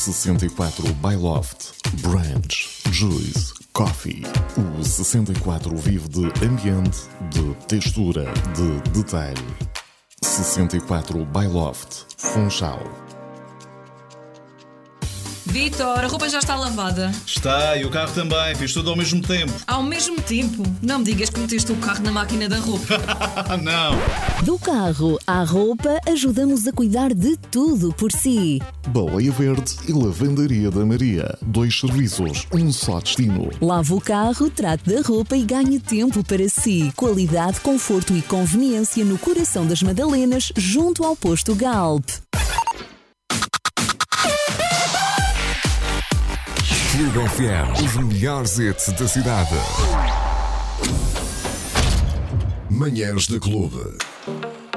64 by Loft, Branch, Juice, Coffee. O 64 vive de ambiente, de textura, de detalhe. 64 by Loft, Funchal. Vitor, a roupa já está lavada. Está, e o carro também, fiz tudo ao mesmo tempo. Ao mesmo tempo? Não me digas que meteste o carro na máquina da roupa. Não! Do carro à roupa, ajudamos a cuidar de tudo por si. Baleia Verde e Lavandaria da Maria. 2 serviços, um só destino. Lave o carro, trate da roupa e ganhe tempo para si. Qualidade, conforto e conveniência no coração das Madalenas, junto ao posto Galp. Liga FM, os melhores hits da cidade. Manhãs da Clube.